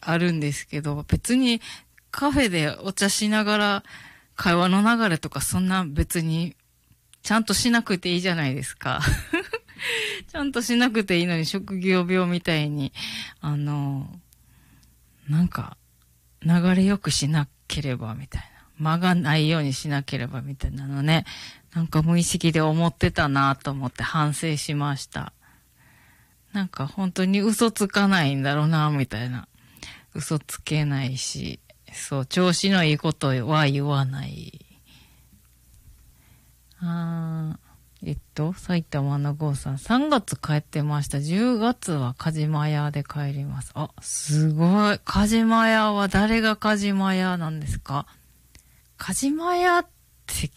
あるんですけど、別にカフェでお茶しながら会話の流れとかそんな別にちゃんとしなくていいじゃないですか。ちゃんとしなくていいのに職業病みたいに、なんか流れよくしなければみたいな。間がないようにしなければみたいなのね。なんか無意識で思ってたなと思って反省しました。なんか本当に嘘つかないんだろうな、みたいな。嘘つけないし、そう、調子のいいことは言わない。埼玉の郷さん、3月帰ってました。10月は鹿島屋で帰ります。あ、すごい。鹿島屋は誰が鹿島屋なんですか？鹿島屋って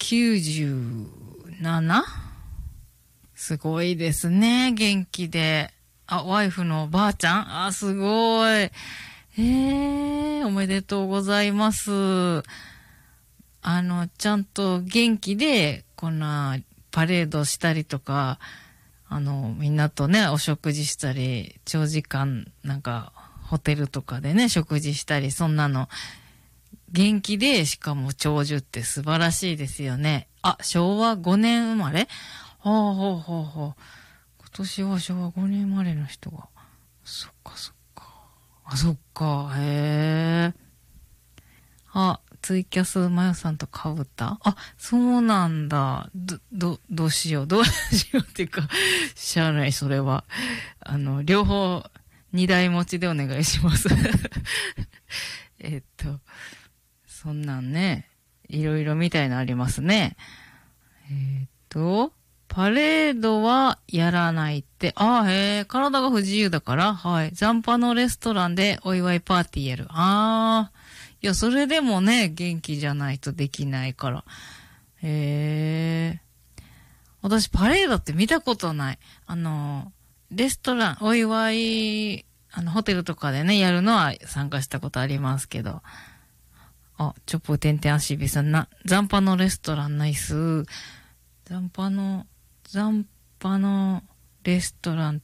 97？ すごいですね。元気で。あ、ワイフのばあちゃん？あ、すごい。おめでとうございます。ちゃんと元気で、こんなパレードしたりとか、みんなとね、お食事したり、長時間、なんか、ホテルとかでね、食事したり、そんなの、元気で、しかも長寿って素晴らしいですよね。あ、昭和5年生まれ？ほうほうほうほう。今年は昭和5年生まれの人が。そっかそっか。あ、そっか。へえ。あ、ツイキャスマヨさんと被った？あ、そうなんだ。どうしよう。どうしようっていうか、しゃあない、それは。両方、2台持ちでお願いします。そんなんね、いろいろみたいなのありますね。パレードはやらないって。体が不自由だから、はい。残波のレストランでお祝いパーティーやる。いや、それでもね、元気じゃないとできないから。私、パレードって見たことない。レストラン、お祝い、ホテルとかでね、やるのは参加したことありますけど。あ、チョップてんてん足指さん残波のレストランナイス。残波のレストランって、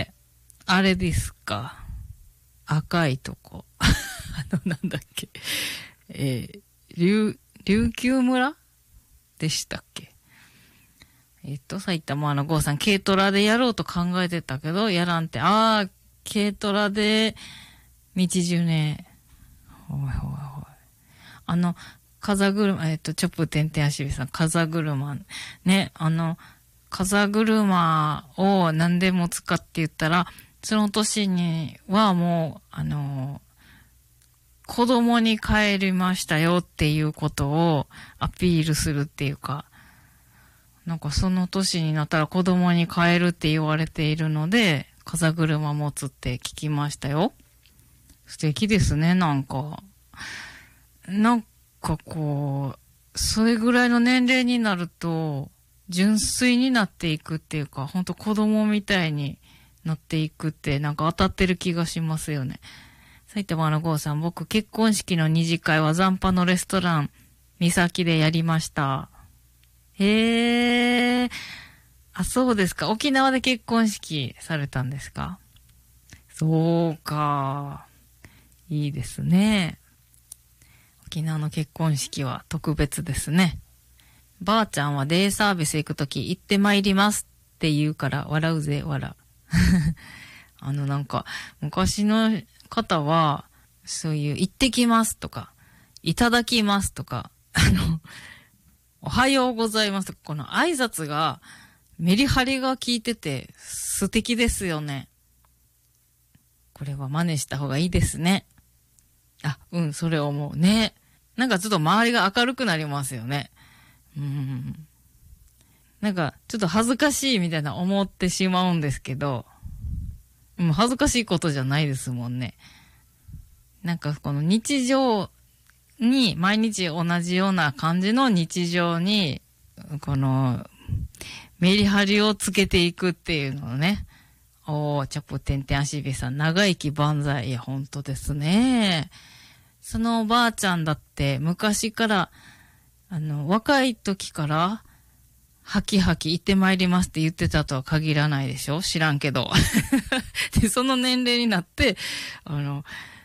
あれですか。赤いとこ。なんだっけ。琉球村でしたっけ。埼玉の郷さん、軽トラでやろうと考えてたけど、やらんって。軽トラで、道中ね。ほいほいほい。風車、チョップてんてん足指さん、風車。ね、風車を何でも使って言ったら、その年にはもう、子供に帰りましたよっていうことをアピールするっていうか、なんかその年になったら子供に帰るって言われているので、風車持つって聞きましたよ。素敵ですね、なんかこう、それぐらいの年齢になると、純粋になっていくっていうか、ほんと子供みたいになっていくって、なんか当たってる気がしますよね。埼玉の郷さん、僕結婚式の二次会は残波のレストラン、三崎でやりました。あ、そうですか。沖縄で結婚式されたんですか？そうか。いいですね。沖縄の結婚式は特別ですね。ばあちゃんはデイサービス行くとき行ってまいりますって言うから笑うぜ、笑う。なんか、昔の方は、そういう行ってきますとか、いただきますとか、おはようございますとか、この挨拶が、メリハリが効いてて素敵ですよね。これは真似した方がいいですね。それ思うね。なんかちょっと周りが明るくなりますよね。なんかちょっと恥ずかしいみたいな思ってしまうんですけど、恥ずかしいことじゃないですもんね。なんかこの日常に、毎日同じような感じの日常に、このメリハリをつけていくっていうのをね。チャポテンテン足指さん、長生き万歳。いや、本当ですね。そのおばあちゃんだって昔から、若い時から、ハキハキ行ってまいりますって言ってたとは限らないでしょ？知らんけど。で、その年齢になって、